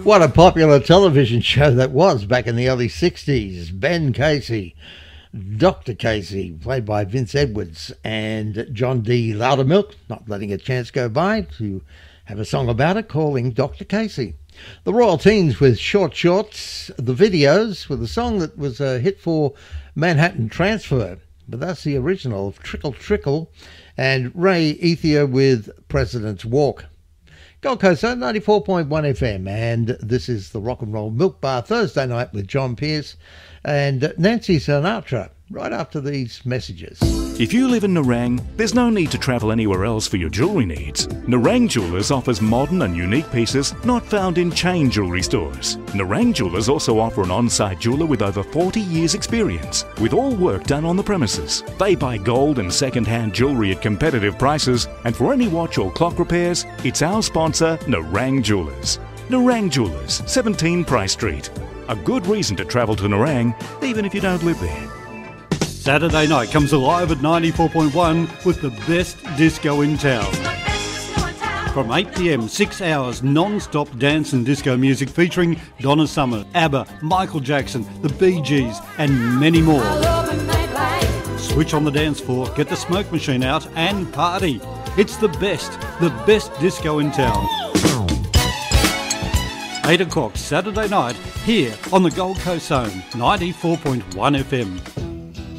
What a popular television show that was back in the early 60s. Ben Casey, Dr. Casey, played by Vince Edwards, and John D. Loudermilk, not letting a chance go by to have a song about it, calling Dr. Casey. The Royal Teens with Short Shorts, the Videos with a song that was a hit for Manhattan Transfer, but that's the original of Trickle Trickle, and Ray Ethier with President's Walk. Gold Coast 94.1 FM, and this is the Rock and Roll Milk Bar Thursday night with John Pierce and Nancy Sinatra, right after these messages. If you live in Nerang, there's no need to travel anywhere else for your jewellery needs. Nerang Jewellers offers modern and unique pieces not found in chain jewellery stores. Nerang Jewellers also offer an on-site jeweller with over 40 years experience, with all work done on the premises. They buy gold and second-hand jewellery at competitive prices, and for any watch or clock repairs, it's our sponsor, Nerang Jewellers. Nerang Jewellers, 17 Price Street. A good reason to travel to Nerang, even if you don't live there. Saturday night comes alive at 94.1 with the best disco in town. From 8 p.m, 6 hours non-stop dance and disco music featuring Donna Summer, ABBA, Michael Jackson, the Bee Gees and many more. Switch on the dance floor, get the smoke machine out and party. It's the best disco in town. 8 o'clock Saturday night here on the Gold Coast Zone, 94.1 FM.